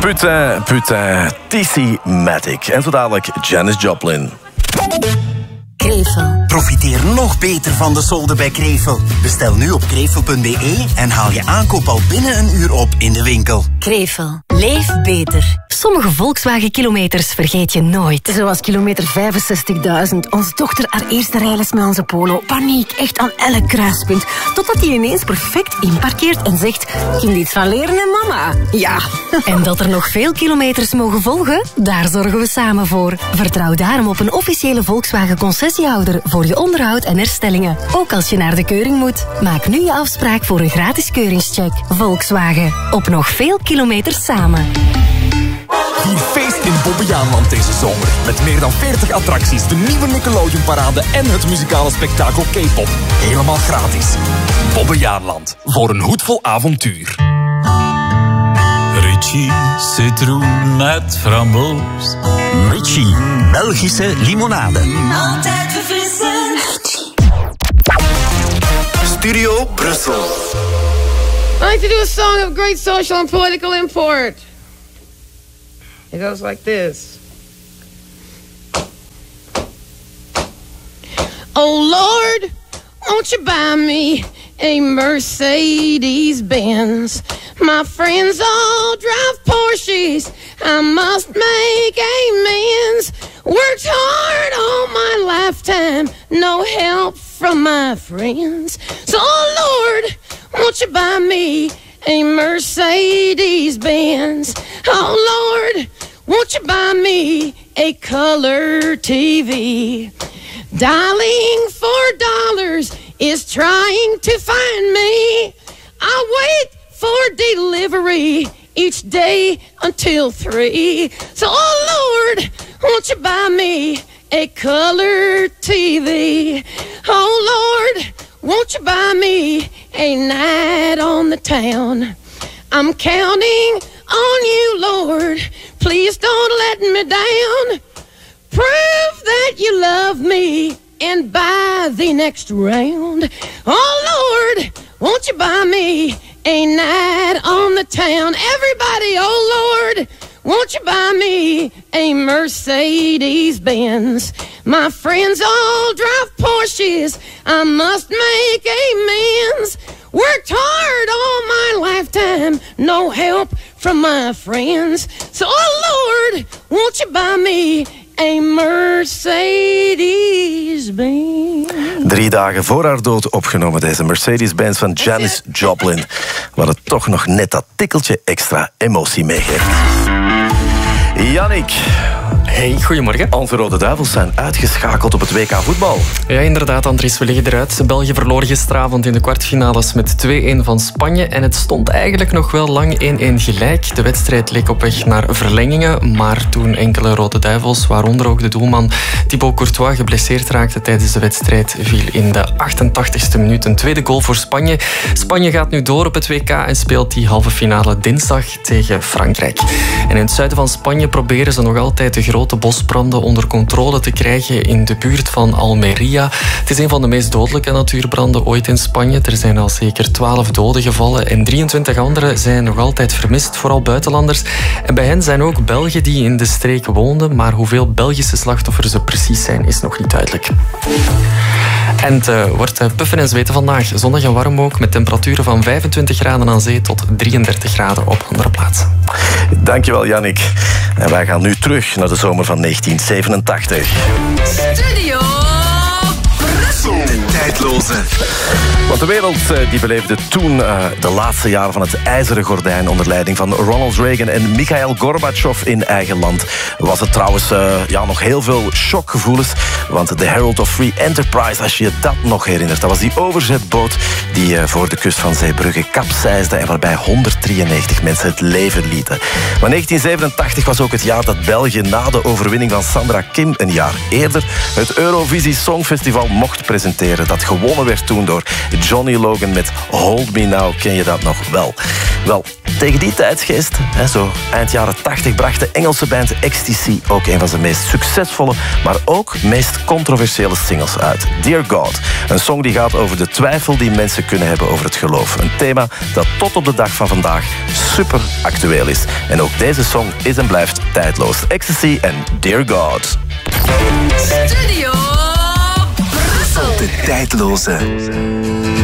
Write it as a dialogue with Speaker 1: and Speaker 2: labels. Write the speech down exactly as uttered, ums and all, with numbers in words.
Speaker 1: Putain, putain, T C Matic. En zo dadelijk Janis Joplin.
Speaker 2: Krevel.
Speaker 3: Profiteer nog beter van de solden bij Krevel. Bestel nu op krevel punt b e en haal je aankoop al binnen een uur op in de winkel.
Speaker 2: Krevel. Leef beter. Sommige Volkswagen-kilometers vergeet je nooit.
Speaker 4: Zoals kilometer vijfenzestigduizend. Onze dochter haar eerste rijles met onze Polo. Paniek, echt aan elk kruispunt. Totdat hij ineens perfect inparkeert en zegt... Kind iets van leren, hè, mama? Ja.
Speaker 2: En dat er nog veel kilometers mogen volgen? Daar zorgen we samen voor. Vertrouw daarom op een officiële Volkswagen-concessiehouder voor je onderhoud en herstellingen. Ook als je naar de keuring moet. Maak nu je afspraak voor een gratis keuringscheck. Volkswagen. Op nog veel kilometers samen.
Speaker 5: Vier feest in Bobbejaanland deze zomer. Met meer dan veertig attracties, de nieuwe Nickelodeon-parade en het muzikale spektakel K-pop. Helemaal gratis. Bobbejaanland. Voor een hoedvol avontuur.
Speaker 6: Ritchie citroen met framboos.
Speaker 3: Ritchie, Belgische limonade.
Speaker 7: Altijd verfrissend.
Speaker 3: Studio Brussel.
Speaker 8: I like to do a song of great social and political import. It goes like this. Oh Lord, won't you buy me a Mercedes-Benz? My friends all drive Porsches. I must make amends. Worked hard all my lifetime, no help from my friends. So oh Lord, won't you buy me a Mercedes-Benz? Oh Lord, won't you buy me a color T V? Dialing for dollars is trying to find me. I wait for delivery each day until three. So oh Lord, won't you buy me a color T V? Oh Lord, won't you buy me a night on the town? I'm counting on you, Lord. Please don't let me down. Prove that you love me and buy the next round. Oh, Lord, won't you buy me a night on the town? Everybody, oh, Lord, won't you buy me a Mercedes-Benz? My friends all drive Porsches. I must make amends. Worked hard all my lifetime, no help from my friends. So, oh Lord, won't you buy me a Mercedes-Benz?
Speaker 1: Drie dagen voor haar dood opgenomen, deze Mercedes-Benz van Janis Joplin. Wat het toch nog net dat tikkeltje extra emotie meegeeft. Yannick.
Speaker 9: Hey, goedemorgen.
Speaker 1: Onze Rode Duivels zijn uitgeschakeld op het W K voetbal.
Speaker 9: Ja, inderdaad, Andries, we liggen eruit. België verloor gisteravond in de kwartfinales met twee-een van Spanje. En het stond eigenlijk nog wel lang één-één gelijk. De wedstrijd leek op weg naar verlengingen. Maar toen enkele Rode Duivels, waaronder ook de doelman Thibaut Courtois, geblesseerd raakte tijdens de wedstrijd, viel in de achtentachtigste minuut een tweede goal voor Spanje. Spanje gaat nu door op het W K en speelt die halve finale dinsdag tegen Frankrijk. En in het zuiden van Spanje proberen ze nog altijd de grote bosbranden onder controle te krijgen in de buurt van Almeria. Het is een van de meest dodelijke natuurbranden ooit in Spanje. Er zijn al zeker twaalf doden gevallen en drieëntwintig anderen zijn nog altijd vermist, vooral buitenlanders. En bij hen zijn ook Belgen die in de streek woonden, maar hoeveel Belgische slachtoffers er precies zijn, is nog niet duidelijk. En het uh, wordt uh, puffen en zweten vandaag. Zonnig en warm ook, met temperaturen van vijfentwintig graden aan zee tot drieëndertig graden op andere plaatsen.
Speaker 1: Dankjewel, Yannick. En wij gaan nu terug naar de zomer van negentien zevenentachtig.
Speaker 7: Studio Brussel.
Speaker 3: De tijdloze.
Speaker 1: Want de wereld die beleefde toen uh, de laatste jaren van het ijzeren gordijn onder leiding van Ronald Reagan en Mikhail Gorbachev in eigen land. Was het trouwens uh, ja, nog heel veel shockgevoelens. Want de Herald of Free Enterprise, als je je dat nog herinnert, dat was die overzetboot die uh, voor de kust van Zeebrugge kapseisde en waarbij honderddrieënnegentig mensen het leven lieten. Maar negentien zevenentachtig was ook het jaar dat België na de overwinning van Sandra Kim een jaar eerder het Eurovisie Songfestival mocht presenteren. Dat gewonnen werd toen door Johnny Logan met Hold Me Now. Ken je dat nog wel? Wel, tegen die tijdsgeest, hè, zo eind jaren tachtig, bracht de Engelse band Ecstasy ook een van zijn meest succesvolle, maar ook meest controversiële singles uit. Dear God, een song die gaat over de twijfel die mensen kunnen hebben over het geloof. Een thema dat tot op de dag van vandaag super actueel is. En ook deze song is en blijft tijdloos. Ecstasy en Dear God.
Speaker 7: Studio Brussel.
Speaker 3: De tijdloze.